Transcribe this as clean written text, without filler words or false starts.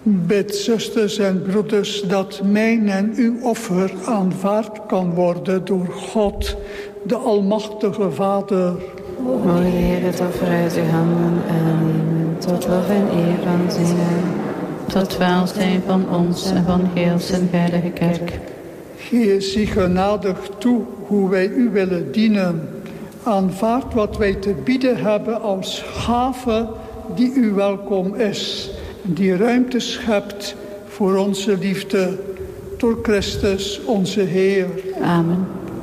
Bid, zusters en broeders, dat mijn en uw offer aanvaard kan worden door God, de Almachtige Vader. O Heer, het offer uit uw handen aannemen, tot lof en eer van zijn naam, tot welzijn van ons en van heel zijn heilige kerk. Zie genadig toe hoe wij u willen dienen. Aanvaard wat wij te bieden hebben als gave die u welkom is. Die ruimte schept voor onze liefde door Christus onze Heer. Amen.